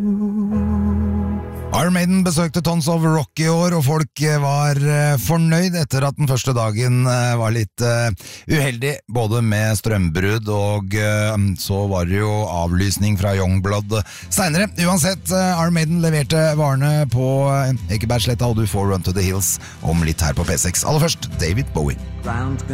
Iron Maiden besøkte Tons of Rock i år, og folk var fornøyd etter at den første dagen var litt uheldig, både med strømbrudd og så var det jo avlysning fra Youngblood senere. Uansett, Iron Maiden leverte varene på Ekebergsletta, og du får Run to the Hills om litt her på P6. Aller først, David Bowie.